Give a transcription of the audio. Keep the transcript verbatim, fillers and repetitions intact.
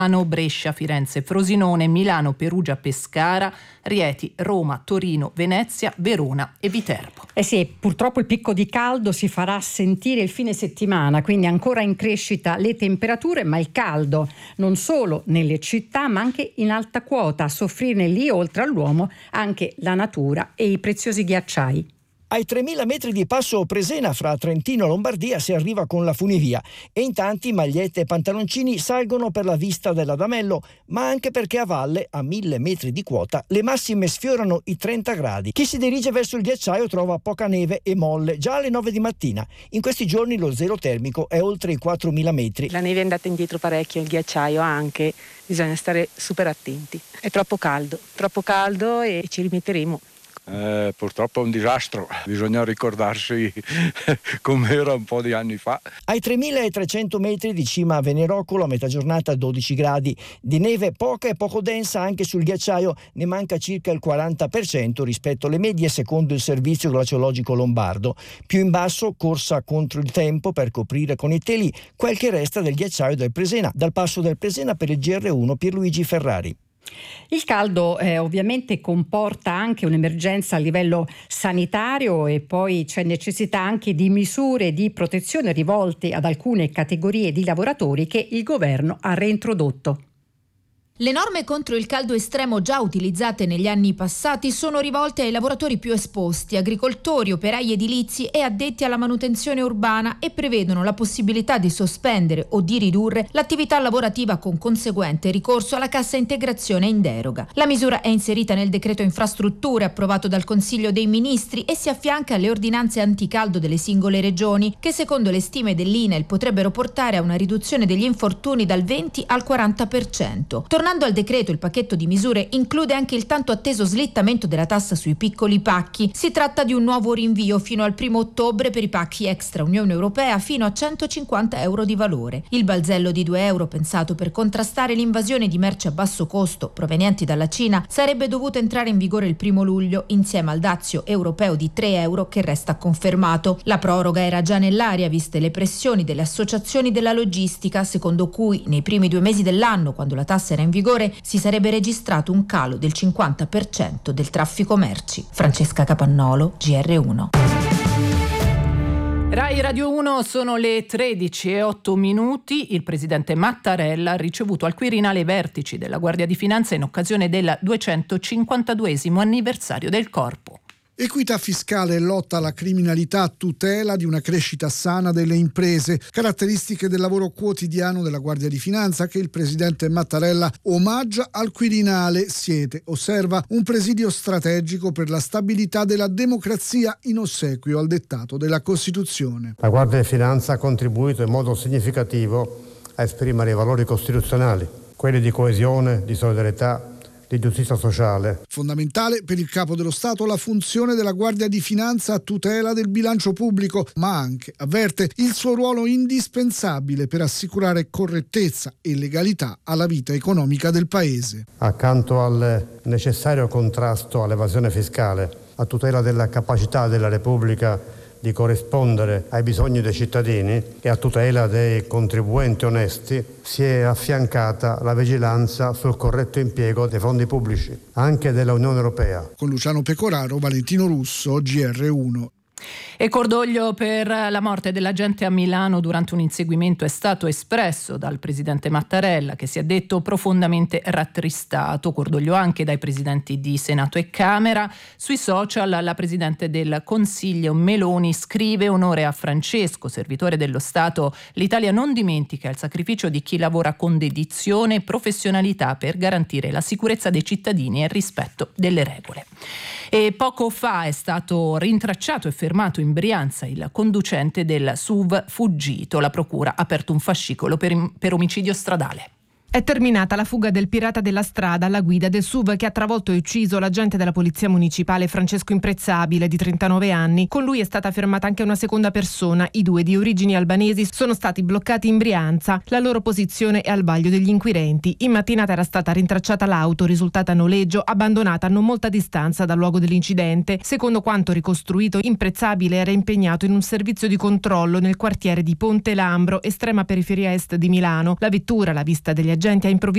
Brescia, Firenze, Frosinone, Milano, Perugia, Pescara, Rieti, Roma, Torino, Venezia, Verona e Viterbo. Eh sì, purtroppo il picco di caldo si farà sentire il fine settimana, quindi ancora in crescita le temperature, ma il caldo non solo nelle città ma anche in alta quota, a soffrirne lì oltre all'uomo anche la natura e i preziosi ghiacciai. Ai tremila metri di passo Presena fra Trentino e Lombardia si arriva con la funivia e in tanti magliette e pantaloncini salgono per la vista dell'Adamello, ma anche perché a valle, a mille metri di quota, le massime sfiorano i trenta gradi. Chi si dirige verso il ghiacciaio trova poca neve e molle già alle nove di mattina. In questi giorni lo zero termico è oltre i quattromila metri. La neve è andata indietro parecchio, il ghiacciaio anche, bisogna stare super attenti. È troppo caldo, troppo caldo e ci rimetteremo. Eh, purtroppo è un disastro, bisogna ricordarsi com'era un po' di anni fa. Ai tremilatrecento metri di cima a Venerocolo a metà giornata dodici gradi, di neve poca e poco densa anche sul ghiacciaio, ne manca circa il quaranta per cento rispetto alle medie secondo il servizio glaciologico lombardo. Più in basso corsa contro il tempo per coprire con i teli quel che resta del ghiacciaio del Presena, dal passo del Presena per il G R uno Pierluigi Ferrari. Il caldo eh, ovviamente comporta anche un'emergenza a livello sanitario e poi c'è necessità anche di misure di protezione rivolte ad alcune categorie di lavoratori che il governo ha reintrodotto. Le norme contro il caldo estremo già utilizzate negli anni passati sono rivolte ai lavoratori più esposti, agricoltori, operai edilizi e addetti alla manutenzione urbana e prevedono la possibilità di sospendere o di ridurre l'attività lavorativa con conseguente ricorso alla cassa integrazione in deroga. La misura è inserita nel decreto infrastrutture approvato dal Consiglio dei Ministri e si affianca alle ordinanze anticaldo delle singole regioni che secondo le stime dell'I N E L potrebbero portare a una riduzione degli infortuni dal venti al quaranta per cento. Tornando al decreto, il pacchetto di misure include anche il tanto atteso slittamento della tassa sui piccoli pacchi. Si tratta di un nuovo rinvio fino al primo ottobre per i pacchi extra Unione Europea fino a centocinquanta euro di valore. Il balzello di due euro pensato per contrastare l'invasione di merci a basso costo provenienti dalla Cina sarebbe dovuto entrare in vigore il primo luglio insieme al dazio europeo di tre euro che resta confermato. La proroga era già nell'aria viste le pressioni delle associazioni della logistica secondo cui nei primi due mesi dell'anno, quando la tassa era in vigore, si sarebbe registrato un calo del cinquanta per cento del traffico merci. Francesca Capannolo, G R uno. Rai Radio uno, sono le tredici e otto minuti. Il presidente Mattarella ha ricevuto al Quirinale i vertici della Guardia di Finanza in occasione del duecentocinquantaduesimo anniversario del Corpo. Equità fiscale e lotta alla criminalità a tutela di una crescita sana delle imprese, caratteristiche del lavoro quotidiano della Guardia di Finanza che il presidente Mattarella omaggia al Quirinale. Siete, osserva, un presidio strategico per la stabilità della democrazia in ossequio al dettato della Costituzione. La Guardia di Finanza ha contribuito in modo significativo a esprimere i valori costituzionali, quelli di coesione, di solidarietà, di giustizia sociale. Fondamentale per il Capo dello Stato la funzione della Guardia di Finanza a tutela del bilancio pubblico, ma anche, avverte, il suo ruolo indispensabile per assicurare correttezza e legalità alla vita economica del Paese. Accanto al necessario contrasto all'evasione fiscale, a tutela della capacità della Repubblica di corrispondere ai bisogni dei cittadini e a tutela dei contribuenti onesti, si è affiancata la vigilanza sul corretto impiego dei fondi pubblici, anche della Unione Europea. Con Luciano Pecoraro, Valentino Russo, G R uno. E cordoglio per la morte dell'agente a Milano durante un inseguimento è stato espresso dal presidente Mattarella, che si è detto profondamente rattristato. Cordoglio anche dai presidenti di Senato e Camera. Sui social la presidente del Consiglio Meloni scrive: onore a Francesco, servitore dello Stato. L'Italia non dimentica il sacrificio di chi lavora con dedizione e professionalità per garantire la sicurezza dei cittadini e il rispetto delle regole. E poco fa è stato rintracciato e fermato in Brianza il conducente del S U V fuggito. La procura ha aperto un fascicolo per, per omicidio stradale. È terminata la fuga del pirata della strada alla guida del S U V che ha travolto e ucciso l'agente della polizia municipale Francesco Imprezzabile, di trentanove anni. Con lui è stata fermata anche una seconda persona. I due, di origini albanesi, sono stati bloccati in Brianza. La loro posizione è al vaglio degli inquirenti. In mattinata era stata rintracciata l'auto, risultata a noleggio, abbandonata a non molta distanza dal luogo dell'incidente. Secondo quanto ricostruito, Imprezzabile era impegnato in un servizio di controllo nel quartiere di Ponte Lambro, estrema periferia est di Milano. La vettura, alla vista degli agenti, ha improvvisato